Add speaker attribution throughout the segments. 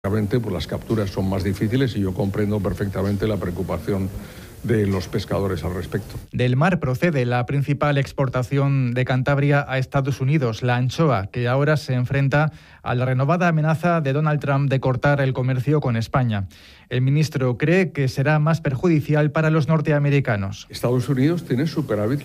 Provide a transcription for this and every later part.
Speaker 1: Obviamente, pues las capturas son más difíciles y yo comprendo perfectamente la preocupación de los pescadores al respecto.
Speaker 2: Del mar procede la principal exportación de Cantabria a Estados Unidos, la anchoa, que ahora se enfrenta a la renovada amenaza de Donald Trump de cortar el comercio con España. El ministro cree que será más perjudicial para los norteamericanos.
Speaker 1: Estados Unidos tiene superávit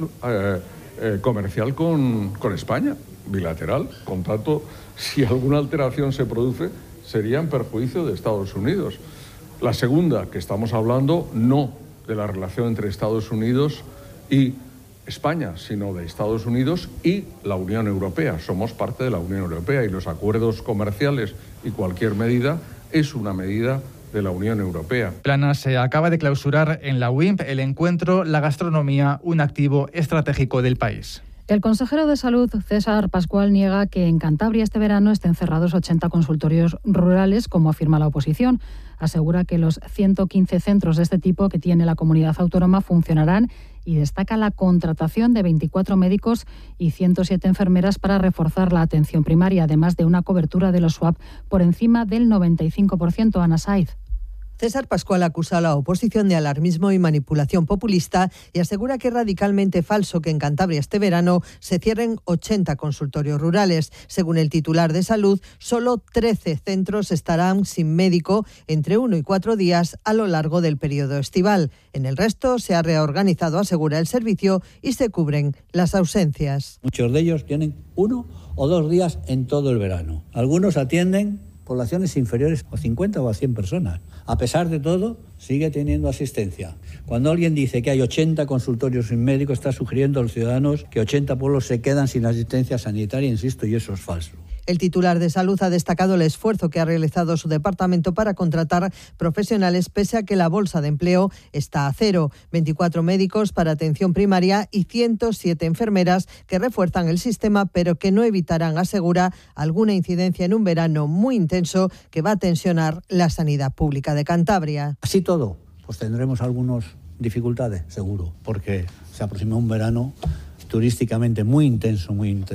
Speaker 1: comercial con España, bilateral. Con tanto, si alguna alteración se produce, sería en perjuicio de Estados Unidos. La segunda, que estamos hablando no de la relación entre Estados Unidos y España, sino de Estados Unidos y la Unión Europea. Somos parte de la Unión Europea y los acuerdos comerciales y cualquier medida es una medida de la Unión Europea.
Speaker 2: Plana se acaba de clausurar en la UIMP el encuentro La gastronomía, un activo estratégico del país.
Speaker 3: El consejero de Salud, César Pascual, niega que en Cantabria este verano estén cerrados 80 consultorios rurales, como afirma la oposición. Asegura que los 115 centros de este tipo que tiene la comunidad autónoma funcionarán y destaca la contratación de 24 médicos y 107 enfermeras para reforzar la atención primaria, además de una cobertura de los SWAP por encima del 95%. Ana Saiz.
Speaker 4: César Pascual acusa a la oposición de alarmismo y manipulación populista y asegura que es radicalmente falso que en Cantabria este verano se cierren 80 consultorios rurales. Según el titular de Salud, solo 13 centros estarán sin médico entre 1 y 4 días a lo largo del periodo estival. En el resto se ha reorganizado, asegura el servicio, y se cubren las ausencias.
Speaker 5: Muchos de ellos tienen 1 o 2 días en todo el verano. Algunos atienden poblaciones inferiores a 50 o a 100 personas. A pesar de todo, sigue teniendo asistencia. Cuando alguien dice que hay 80 consultorios sin médico, está sugiriendo a los ciudadanos que 80 pueblos se quedan sin asistencia sanitaria, insisto, y eso es falso.
Speaker 4: El titular de Salud ha destacado el esfuerzo que ha realizado su departamento para contratar profesionales, pese a que la bolsa de empleo está a cero. 24 médicos para atención primaria y 107 enfermeras que refuerzan el sistema, pero que no evitarán, asegura, alguna incidencia en un verano muy intenso que va a tensionar la sanidad pública de Cantabria.
Speaker 5: Así todo, pues tendremos algunas dificultades, seguro, porque se aproxima un verano turísticamente muy intenso,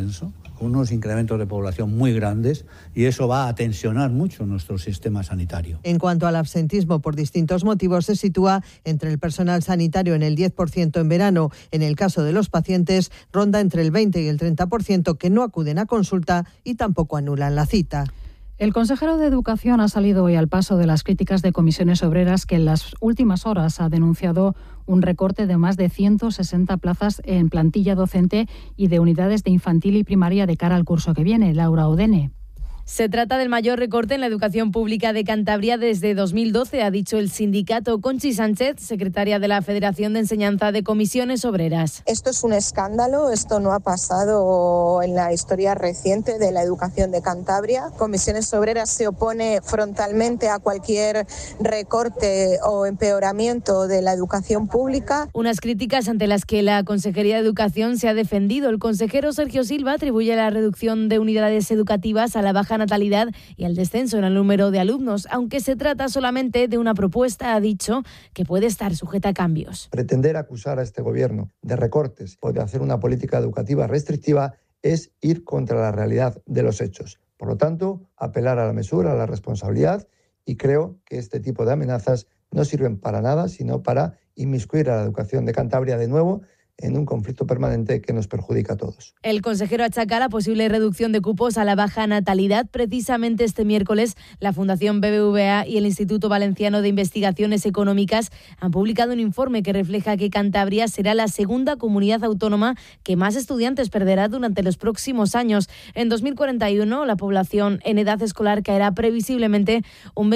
Speaker 5: unos incrementos de población muy grandes, y eso va a tensionar mucho nuestro sistema sanitario.
Speaker 4: En cuanto al absentismo por distintos motivos, se sitúa entre el personal sanitario en el 10% en verano. En el caso de los pacientes, ronda entre el 20 y el 30% que no acuden a consulta y tampoco anulan la cita.
Speaker 3: El consejero de Educación ha salido hoy al paso de las críticas de Comisiones Obreras, que en las últimas horas ha denunciado un recorte de más de 160 plazas en plantilla docente y de unidades de infantil y primaria de cara al curso que viene. Laura Odene.
Speaker 6: Se trata del mayor recorte en la educación pública de Cantabria desde 2012, ha dicho el sindicato. Conchi Sánchez, secretaria de la Federación de Enseñanza de Comisiones Obreras.
Speaker 7: Esto es un escándalo, esto no ha pasado en la historia reciente de la educación de Cantabria. Comisiones Obreras se opone frontalmente a cualquier recorte o empeoramiento de la educación pública.
Speaker 6: Unas críticas ante las que la Consejería de Educación se ha defendido. El consejero Sergio Silva atribuye la reducción de unidades educativas a la baja natalidad y al descenso en el número de alumnos, aunque se trata solamente de una propuesta, ha dicho, que puede estar sujeta a cambios.
Speaker 8: Pretender acusar a este gobierno de recortes o de hacer una política educativa restrictiva es ir contra la realidad de los hechos. Por lo tanto, apelar a la mesura, a la responsabilidad, y creo que este tipo de amenazas no sirven para nada, sino para inmiscuir a la educación de Cantabria de nuevo en un conflicto permanente que nos perjudica a todos.
Speaker 6: El consejero achaca la posible reducción de cupos a la baja natalidad. Precisamente este miércoles, la Fundación BBVA y el Instituto Valenciano de Investigaciones Económicas han publicado un informe que refleja que Cantabria será la segunda comunidad autónoma que más estudiantes perderá durante los próximos años. En 2041, la población en edad escolar caerá previsiblemente un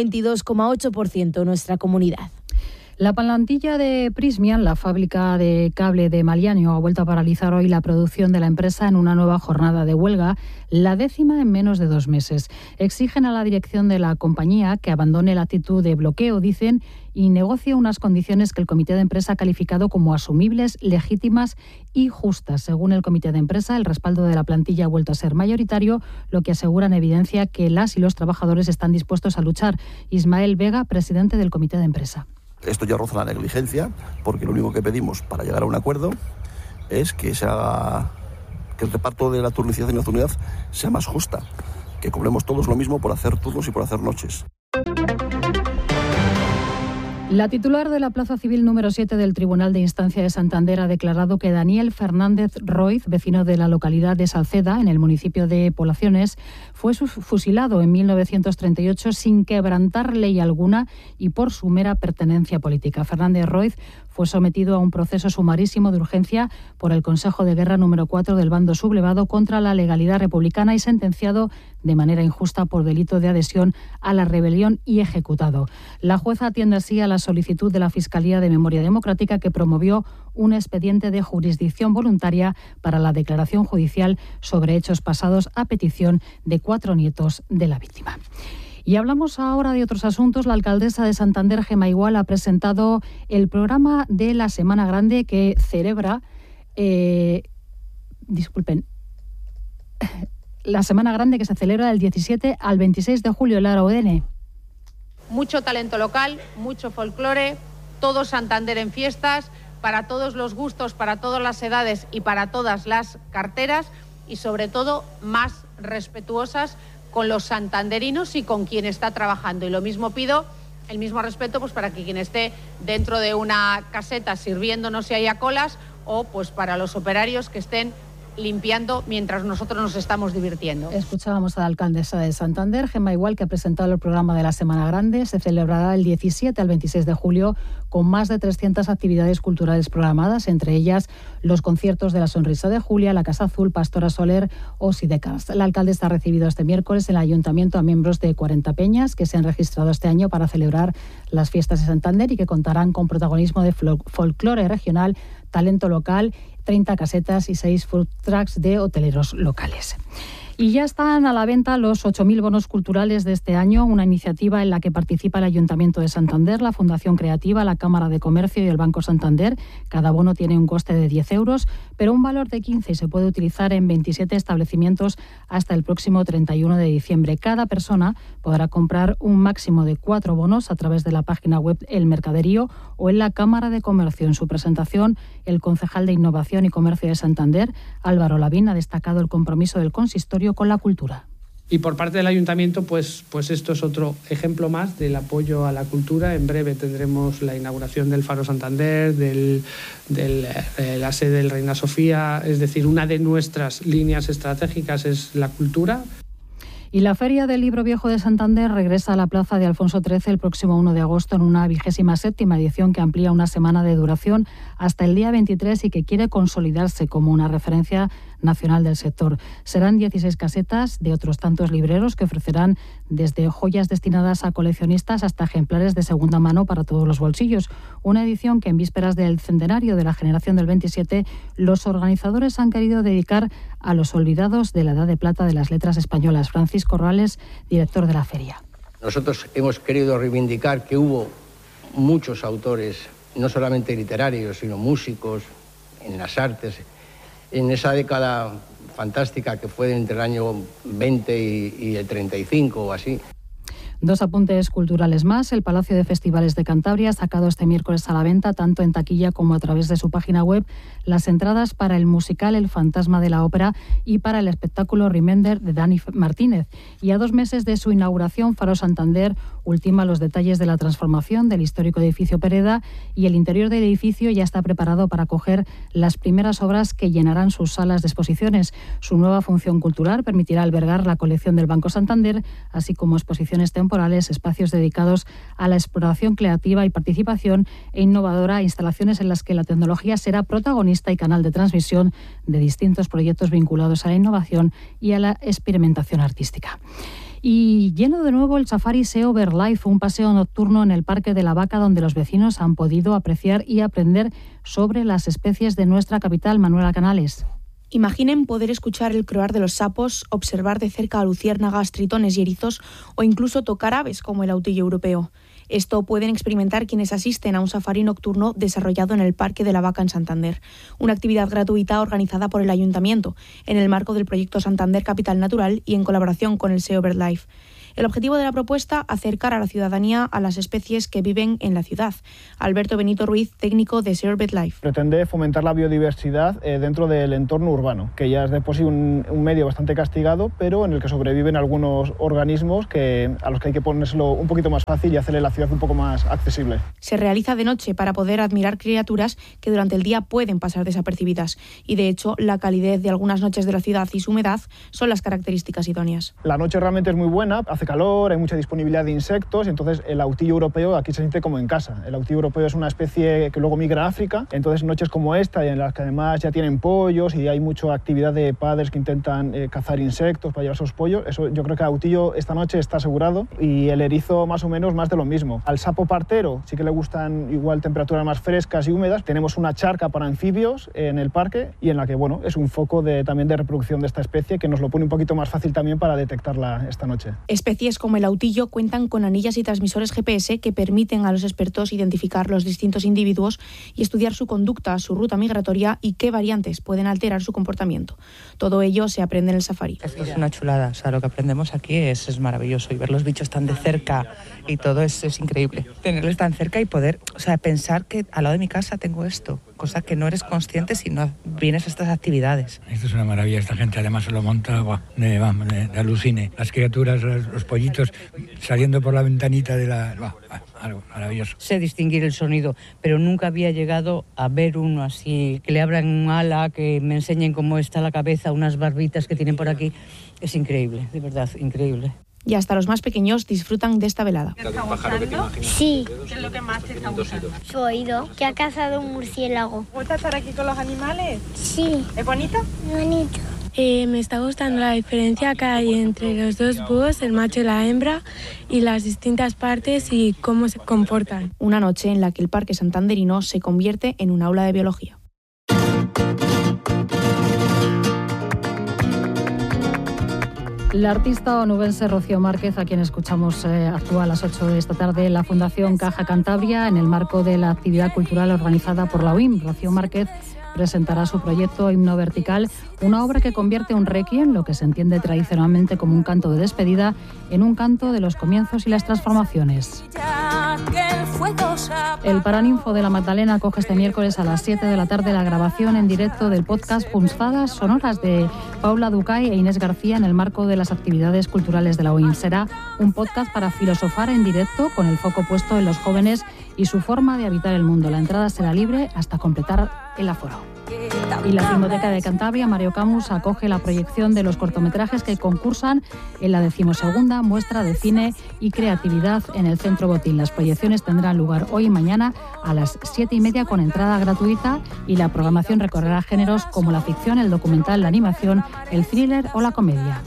Speaker 6: 22,8% en nuestra comunidad.
Speaker 3: La plantilla de Prysmian, la fábrica de cable de Malianio, ha vuelto a paralizar hoy la producción de la empresa en una nueva jornada de huelga, la 10ª en menos de 2 meses. Exigen a la dirección de la compañía que abandone la actitud de bloqueo, dicen, y negocie unas condiciones que el comité de empresa ha calificado como asumibles, legítimas y justas. Según el comité de empresa, el respaldo de la plantilla ha vuelto a ser mayoritario, lo que asegura en evidencia que las y los trabajadores están dispuestos a luchar. Ismael Vega, presidente del comité de empresa.
Speaker 9: Esto ya roza la negligencia, porque lo único que pedimos para llegar a un acuerdo es que se haga, que el reparto de la turnicidad y nocturnidad sea más justa, que cobremos todos lo mismo por hacer turnos y por hacer noches.
Speaker 3: La titular de la Plaza Civil número 7 del Tribunal de Instancia de Santander ha declarado que Daniel Fernández Roiz, vecino de la localidad de Salceda, en el municipio de Poblaciones, fue fusilado en 1938 sin quebrantar ley alguna y por su mera pertenencia política. Fernández Roiz fue sometido a un proceso sumarísimo de urgencia por el Consejo de Guerra número 4 del bando sublevado contra la legalidad republicana y sentenciado de manera injusta por delito de adhesión a la rebelión y ejecutado. La jueza atiende así a la solicitud de la Fiscalía de Memoria Democrática, que promovió un expediente de jurisdicción voluntaria para la declaración judicial sobre hechos pasados a petición de 4 nietos de la víctima. Y hablamos ahora de otros asuntos. La alcaldesa de Santander, Gemma Igual, ha presentado el programa de la Semana Grande que celebra... la Semana Grande que se celebra del 17 al 26 de julio. Lara Odene.
Speaker 10: Mucho talento local, mucho folclore, todo Santander en fiestas, para todos los gustos, para todas las edades y para todas las carteras, y sobre todo más respetuosas con los santanderinos y con quien está trabajando. Y lo mismo pido, el mismo respeto, pues para que quien esté dentro de una caseta sirviendo no se haya colas, o pues para los operarios que estén limpiando mientras nosotros nos estamos divirtiendo.
Speaker 3: Escuchábamos a la alcaldesa de Santander, Gemma Igual, que ha presentado el programa de la Semana Grande. Se celebrará el 17 al 26 de julio con más de 300 actividades culturales programadas, entre ellas los conciertos de La Sonrisa de Julia, La Casa Azul, Pastora Soler o Sidecars. La alcaldesa ha recibido este miércoles en el ayuntamiento a miembros de 40 peñas que se han registrado este año para celebrar las fiestas de Santander y que contarán con protagonismo de folclore regional, talento local, 30 casetas y 6 food trucks de hoteleros locales. Y ya están a la venta los 8.000 bonos culturales de este año, una iniciativa en la que participa el Ayuntamiento de Santander, la Fundación Creativa, la Cámara de Comercio y el Banco Santander. Cada bono tiene un coste de 10 euros, pero un valor de 15 y se puede utilizar en 27 establecimientos hasta el próximo 31 de diciembre. Cada persona podrá comprar un máximo de 4 bonos a través de la página web El Mercaderío o en la Cámara de Comercio. En su presentación, el concejal de Innovación y Comercio de Santander, Álvaro Lavín, ha destacado el compromiso del consistorio con la cultura.
Speaker 11: Y por parte del Ayuntamiento, pues esto es otro ejemplo más del apoyo a la cultura. En breve tendremos la inauguración del Faro Santander, de la sede del Reina Sofía. Es decir, una de nuestras líneas estratégicas es la cultura.
Speaker 3: Y la Feria del Libro Viejo de Santander regresa a la Plaza de Alfonso XIII el próximo 1 de agosto en una 27ª edición que amplía una semana de duración hasta el día 23 y que quiere consolidarse como una referencia nacional del sector. Serán 16 casetas de otros tantos libreros que ofrecerán desde joyas destinadas a coleccionistas hasta ejemplares de segunda mano para todos los bolsillos. Una edición que en vísperas del centenario de la generación del 27 los organizadores han querido dedicar a los olvidados de la Edad de Plata de las letras españolas. Francisco Rales, director de la feria.
Speaker 12: Nosotros hemos querido reivindicar que hubo muchos autores, no solamente literarios, sino músicos, en las artes, en esa década fantástica que fue entre el año 20 y el 35 o así.
Speaker 3: Dos apuntes culturales más. El Palacio de Festivales de Cantabria ha sacado este miércoles a la venta, tanto en taquilla como a través de su página web, las entradas para el musical El Fantasma de la Ópera y para el espectáculo Remember de Dani Martínez. Y a 2 meses de su inauguración, Faro Santander ultima los detalles de la transformación del histórico edificio Pereda y el interior del edificio ya está preparado para acoger las primeras obras que llenarán sus salas de exposiciones. Su nueva función cultural permitirá albergar la colección del Banco Santander, así como exposiciones temporales, espacios dedicados a la exploración creativa y participación e innovadora, instalaciones en las que la tecnología será protagonista y canal de transmisión de distintos proyectos vinculados a la innovación y a la experimentación artística. Y lleno de nuevo el Safari SEO Verlife, un paseo nocturno en el Parque de la Vaca donde los vecinos han podido apreciar y aprender sobre las especies de nuestra capital. Manuela Canales.
Speaker 13: Imaginen poder escuchar el croar de los sapos, observar de cerca a luciérnagas, tritones y erizos o incluso tocar aves como el autillo europeo. Esto pueden experimentar quienes asisten a un safari nocturno desarrollado en el Parque de la Vaca en Santander, una actividad gratuita organizada por el Ayuntamiento en el marco del proyecto Santander Capital Natural y en colaboración con el SEO Verlife. El objetivo de la propuesta, acercar a la ciudadanía a las especies que viven en la ciudad. Alberto Benito Ruiz, técnico de Servet Life.
Speaker 14: Pretende fomentar la biodiversidad dentro del entorno urbano, que ya es de por sí un medio bastante castigado, pero en el que sobreviven algunos organismos a los que hay que ponérselo un poquito más fácil y hacerle la ciudad un poco más accesible.
Speaker 13: Se realiza de noche para poder admirar criaturas que durante el día pueden pasar desapercibidas. Y de hecho, la calidez de algunas noches de la ciudad y su humedad son las características idóneas.
Speaker 14: La noche realmente es muy buena, hace calor, hay mucha disponibilidad de insectos, y entonces el autillo europeo aquí se siente como en casa. El autillo europeo es una especie que luego migra a África, entonces noches como esta, en las que además ya tienen pollos y hay mucha actividad de padres que intentan cazar insectos para llevar sus pollos, eso yo creo que autillo esta noche está asegurado, y el erizo más o menos más de lo mismo. Al sapo partero sí que le gustan igual temperaturas más frescas y húmedas. Tenemos una charca para anfibios en el parque, y en la que es un foco también de reproducción de esta especie, que nos lo pone un poquito más fácil también para detectarla esta noche.
Speaker 13: Especies como el autillo cuentan con anillas y transmisores GPS que permiten a los expertos identificar los distintos individuos y estudiar su conducta, su ruta migratoria y qué variantes pueden alterar su comportamiento. Todo ello se aprende en el safari.
Speaker 15: Esto es una chulada, lo que aprendemos aquí es maravilloso, y ver los bichos tan de cerca y todo es increíble. Tenerlos tan cerca y poder, pensar que al lado de mi casa tengo esto, cosa que no eres consciente si no vienes a estas actividades.
Speaker 16: Esto es una maravilla, esta gente además se lo monta de alucine. Las criaturas, los pollitos saliendo por la ventanita algo maravilloso.
Speaker 15: Sé distinguir el sonido, pero nunca había llegado a ver uno así, que le abran un ala, que me enseñen cómo está la cabeza, unas barbitas que tienen por aquí. Es increíble, de verdad, increíble.
Speaker 13: Y hasta los más pequeños disfrutan de esta velada.
Speaker 17: Sí.
Speaker 18: ¿Qué es lo que más te está gustando?
Speaker 17: Su oído, que ha cazado un murciélago.
Speaker 18: ¿Te gusta estar aquí con los animales?
Speaker 17: Sí.
Speaker 18: ¿Es bonito?
Speaker 17: Bonito.
Speaker 19: Me está gustando la diferencia que hay entre los dos búhos, el macho y la hembra, y las distintas partes y cómo se comportan.
Speaker 13: Una noche en la que el Parque Santanderino se convierte en un aula de biología.
Speaker 3: La artista onubense Rocío Márquez, a quien escuchamos, actúa a las 8 de esta tarde en la Fundación Caja Cantabria en el marco de la actividad cultural organizada por la UIM. Rocío Márquez presentará su proyecto Himno Vertical, una obra que convierte un requiem, lo que se entiende tradicionalmente como un canto de despedida, en un canto de los comienzos y las transformaciones. El Paraninfo de la Magdalena acoge este miércoles a las 7 de la tarde la grabación en directo del podcast Punzadas Sonoras de Paula Ducay e Inés García en el marco de las actividades culturales de la OIM. Será un podcast para filosofar en directo, con el foco puesto en los jóvenes y su forma de habitar el mundo. La entrada será libre hasta completar el aforo. Y la Filmoteca de Cantabria, Mario Camus, acoge la proyección de los cortometrajes que concursan en la 12ª muestra de cine y creatividad en el Centro Botín. Las proyecciones tendrán lugar hoy y mañana a las 7:30 con entrada gratuita, y la programación recorrerá géneros como la ficción, el documental, la animación, el thriller o la comedia.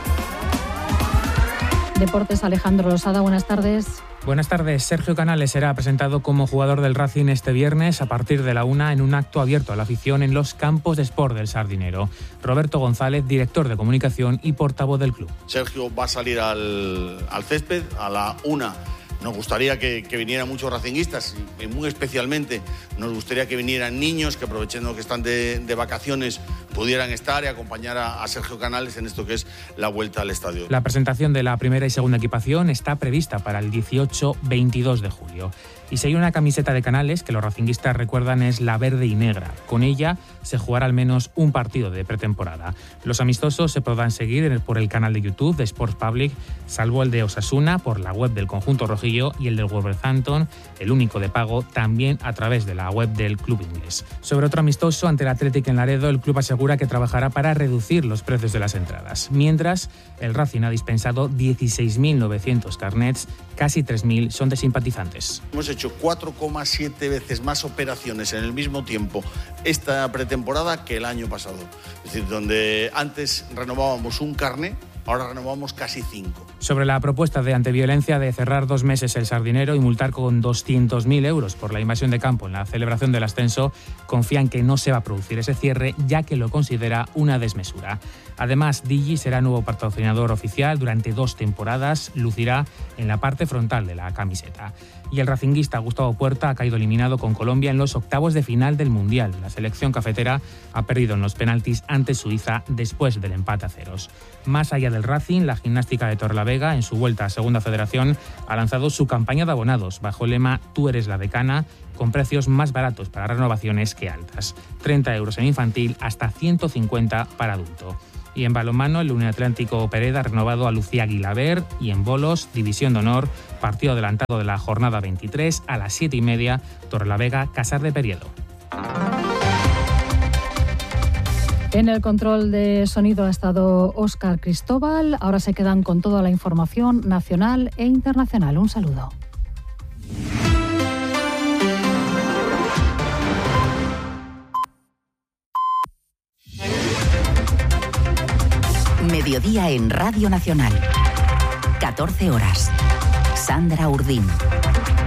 Speaker 3: Deportes, Alejandro Losada, buenas tardes.
Speaker 20: Buenas tardes. Sergio Canales será presentado como jugador del Racing este viernes a partir de la 1 en un acto abierto a la afición en los campos de Sport del Sardinero. Roberto González, director de comunicación y portavoz del club.
Speaker 21: Sergio va a salir al césped a la 1. Nos gustaría que vinieran muchos racinguistas y muy especialmente nos gustaría que vinieran niños que, aprovechando que están de vacaciones, pudieran estar y acompañar a Sergio Canales en esto que es la vuelta al estadio.
Speaker 20: La presentación de la primera y segunda equipación está prevista para el 18-22 de julio. Y si hay una camiseta de Canales que los racinguistas recuerdan, es la verde y negra. Con ella se jugará al menos un partido de pretemporada. Los amistosos se podrán seguir por el canal de YouTube de Sports Public, salvo el de Osasuna por la web del conjunto rojillo y el del Wolverhampton, el único de pago, también a través de la web del club inglés. Sobre otro amistoso ante el Athletic en Laredo, el club asegura que trabajará para reducir los precios de las entradas. Mientras, el Racing ha dispensado 16.900 carnets, casi 3.000 son de simpatizantes.
Speaker 21: Hemos hecho 4,7 veces más operaciones en el mismo tiempo esta pretemporada que el año pasado. Es decir, donde antes renovábamos un carné, ahora renovamos casi 5.
Speaker 20: Sobre la propuesta de Anteviolencia de cerrar 2 meses el Sardinero y multar con 200.000 euros por la invasión de campo en la celebración del ascenso, confían que no se va a producir ese cierre, ya que lo considera una desmesura. Además, Digi será nuevo patrocinador oficial durante 2 temporadas, lucirá en la parte frontal de la camiseta. Y el racinguista Gustavo Puerta ha caído eliminado con Colombia en los octavos de final del Mundial. La selección cafetera ha perdido en los penaltis ante Suiza después del empate a 0. Más allá del Racing, la gimnástica de Torrelavega Torrelavega, en su vuelta a Segunda Federación, ha lanzado su campaña de abonados bajo el lema Tú eres la decana, con precios más baratos para renovaciones que altas. 30 euros en infantil, hasta 150 para adulto. Y en balonmano, el Uniatlántico Pereda ha renovado a Lucía Guilaber, y en bolos, División de Honor, partido adelantado de la jornada 23 a las 7:30, Torrelavega, Casar de Periedo.
Speaker 3: En el control de sonido ha estado Óscar Cristóbal. Ahora se quedan con toda la información nacional e internacional. Un saludo.
Speaker 1: Mediodía en Radio Nacional. 14 horas. Sandra Urdín.